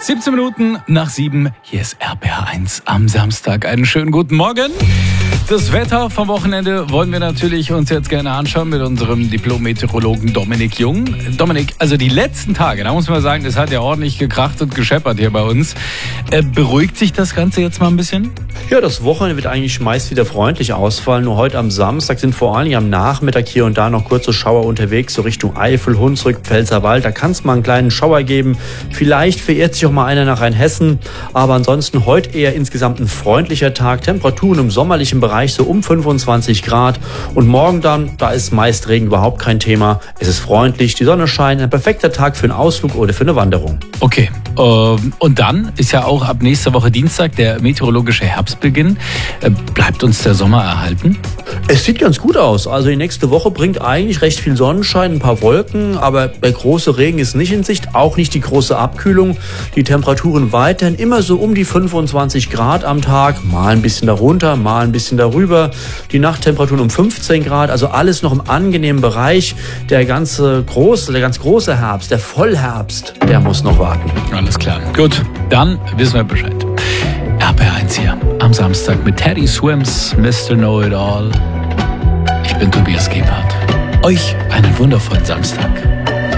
17 Minuten nach 7, hier ist RPR1 am Samstag. Einen schönen guten Morgen. Das Wetter vom Wochenende wollen wir natürlich uns jetzt gerne anschauen mit unserem Diplom-Meteorologen Dominik Jung. Dominik, also die letzten Tage, da muss man sagen, es hat ja ordentlich gekracht und gescheppert hier bei uns. Beruhigt sich das Ganze jetzt mal ein bisschen? Ja, das Wochenende wird eigentlich meist wieder freundlich ausfallen. Nur heute am Samstag sind vor allem am Nachmittag hier und da noch kurze Schauer unterwegs, so Richtung Eifel, Hunsrück, Pfälzerwald. Da kann es mal einen kleinen Schauer geben. Vielleicht verirrt sich auch mal einer nach Rheinhessen. Aber ansonsten heute eher insgesamt ein freundlicher Tag. Temperaturen im sommerlichen Bereich so um 25 Grad. Und morgen dann, da ist meist Regen überhaupt kein Thema. Es ist freundlich, die Sonne scheint. Ein perfekter Tag für einen Ausflug oder für eine Wanderung. Okay, und dann ist ja auch ab nächster Woche Dienstag der meteorologische Herbstbeginn. Bleibt uns der Sommer erhalten? Es sieht ganz gut aus. Also die nächste Woche bringt eigentlich recht viel Sonnenschein, ein paar Wolken, aber der große Regen ist nicht in Sicht, auch nicht die große Abkühlung. Die Temperaturen weiterhin immer so um die 25 Grad am Tag, mal ein bisschen darunter, mal ein bisschen darüber. Die Nachttemperaturen um 15 Grad, also alles noch im angenehmen Bereich. Der ganz große Herbst, der Vollherbst, der muss noch warten. Alles klar. Gut, dann wissen wir Bescheid. RPR1 hier am Samstag mit Teddy Swims, Mr. Know-It-All. Ich bin Tobias Gebhardt. Euch einen wundervollen Samstag.